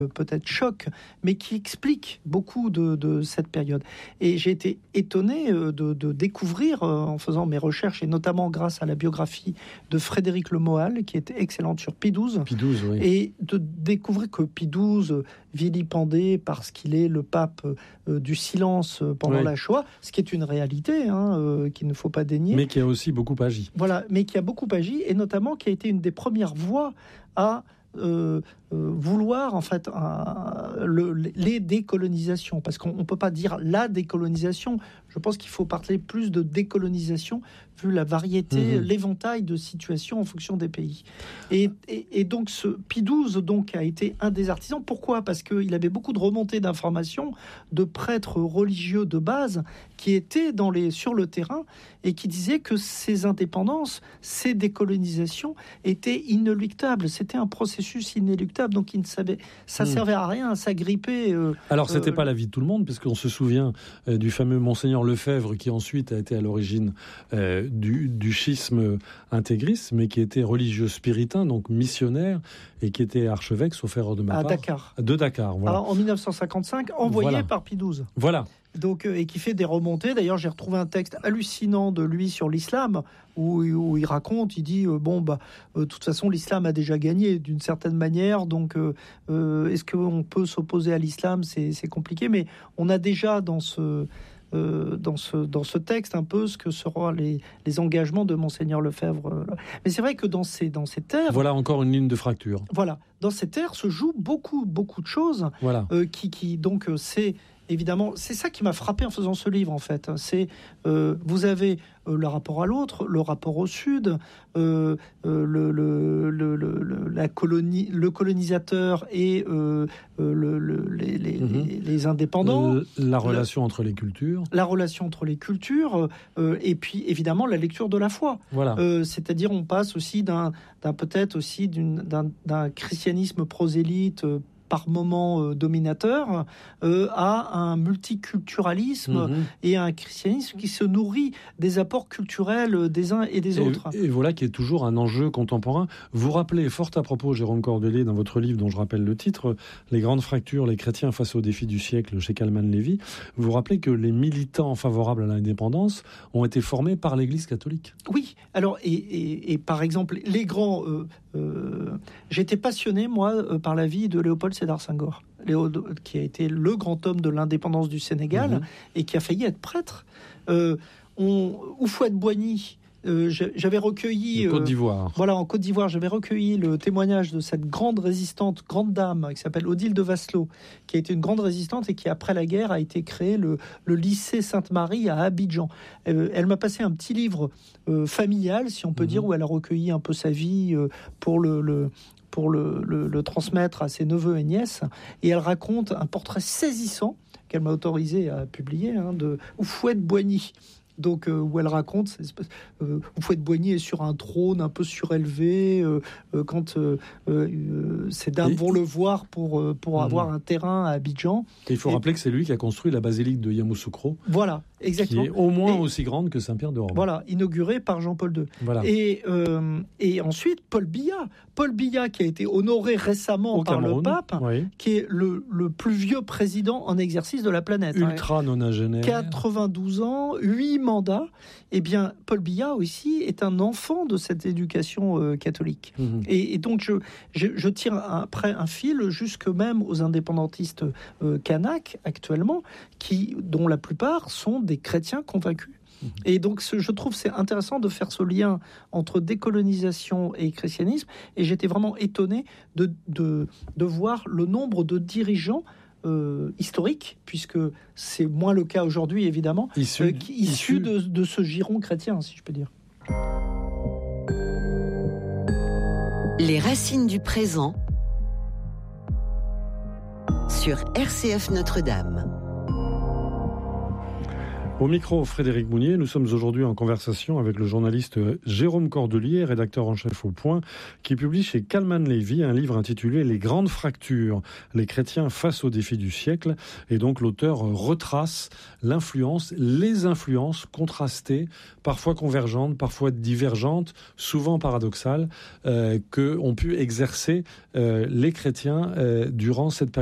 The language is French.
peut-être choc, mais qui explique beaucoup de cette période. Et j'ai été étonné de découvrir, en faisant mes recherches, et notamment grâce à la biographie de Frédéric Le Moal, qui était excellente sur Pie XII, oui. Et de découvrir que Pie XII, vilipendé parce qu'il est le pape du silence pendant la Shoah, ce qui est une réalité, qu'il ne faut pas dénier. Mais qui a aussi beaucoup agi. Voilà, mais qui a beaucoup agi, et notamment qui a été une des premières voix à vouloir en fait les décolonisations, parce qu'on ne peut pas dire la décolonisation. Je pense qu'il faut parler plus de décolonisation vu la variété, l'éventail de situations en fonction des pays. Et donc ce Pie XII donc a été un des artisans. Pourquoi ? Parce qu'il avait beaucoup de remontées d'informations de prêtres religieux de base qui étaient sur le terrain et qui disaient que ces indépendances, ces décolonisations étaient inéluctables. C'était un processus inéluctable. Donc ça servait à rien à s'agripper. Alors c'était pas l'avis de tout le monde, puisqu'on se souvient du fameux Monseigneur Lefebvre, qui ensuite a été à l'origine du schisme intégriste, mais qui était religieux spiritain, donc missionnaire, et qui était archevêque, sauf erreur de ma part. Dakar. De Dakar, voilà. Alors, en 1955, envoyé par Pie XII. Voilà. Donc, et qui fait des remontées. D'ailleurs, j'ai retrouvé un texte hallucinant de lui sur l'islam, où il raconte, il dit, de toute façon, l'islam a déjà gagné d'une certaine manière, donc est-ce qu'on peut s'opposer à l'islam ? C'est compliqué, mais on a déjà dans ce texte un peu ce que seront les engagements de Monseigneur Lefebvre. Mais c'est vrai que dans ces terres... Voilà encore une ligne de fracture. Voilà. Dans ces terres se jouent beaucoup de choses. Voilà. Donc, c'est... Évidemment, c'est ça qui m'a frappé en faisant ce livre, en fait. C'est, vous avez le rapport à l'autre, le rapport au Sud, le colonisateur et les indépendants. La relation entre les cultures. La relation entre les cultures, et puis, évidemment, la lecture de la foi. Voilà. C'est-à-dire, on passe aussi d'un christianisme prosélyte, par moment dominateur, à un multiculturalisme et à un christianisme qui se nourrit des apports culturels des uns et des autres. Et voilà qui est toujours un enjeu contemporain. Vous rappelez fort à propos, Jérôme Cordelet, dans votre livre dont je rappelle le titre, Les grandes fractures, les chrétiens face aux défis du siècle chez Kalman Levy, vous rappelez que les militants favorables à l'indépendance ont été formés par l'Église catholique. Oui, alors, et par exemple, les grands... j'étais passionné, moi, par la vie de Léopold Sédar Senghor, qui a été le grand homme de l'indépendance du Sénégal et qui a failli être prêtre. Houphouët-Boigny, j'avais recueilli... Côte d'Ivoire. Voilà, en Côte d'Ivoire, j'avais recueilli le témoignage de cette grande résistante, grande dame, qui s'appelle Odile de Vasselot, qui a été une grande résistante et qui, après la guerre, a été créé le lycée Sainte-Marie à Abidjan. Elle m'a passé un petit livre familial, si on peut dire, où elle a recueilli un peu sa vie pour le transmettre à ses neveux et nièces. Et elle raconte un portrait saisissant qu'elle m'a autorisé à publier, de Houphouët-Boigny. Donc, où elle raconte, Houphouët-Boigny est sur un trône un peu surélevé, quand ces dames vont le voir pour avoir un terrain à Abidjan. Et il faut rappeler que c'est lui qui a construit la basilique de Yamoussoukro. Voilà, exactement. Qui est au moins aussi grande que Saint-Pierre de Rome. Voilà, inaugurée par Jean-Paul II. Voilà. Et ensuite, Paul Biya, qui a été honoré récemment par le pape, qui est le plus vieux président en exercice de la planète. Ultra nonagénaire. 92 ans, 8 mandats. Eh bien, Paul Biya aussi est un enfant de cette éducation catholique. Et donc, je tire après un fil jusque même aux indépendantistes kanaks actuellement, dont la plupart sont des chrétiens convaincus. Et donc, je trouve c'est intéressant de faire ce lien entre décolonisation et christianisme. Et j'étais vraiment étonné de voir le nombre de dirigeants historiques, puisque c'est moins le cas aujourd'hui, évidemment, issus de ce giron chrétien, si je peux dire. Les racines du présent sur RCF Notre-Dame. Au micro, Frédéric Mounier, nous sommes aujourd'hui en conversation avec le journaliste Jérôme Cordelier, rédacteur en chef au Point, qui publie chez Kalman Levy un livre intitulé « Les grandes fractures, les chrétiens face aux défis du siècle ». Et donc l'auteur retrace l'influence, les influences contrastées, parfois convergentes, parfois divergentes, souvent paradoxales, qu'ont pu exercer les chrétiens durant cette période.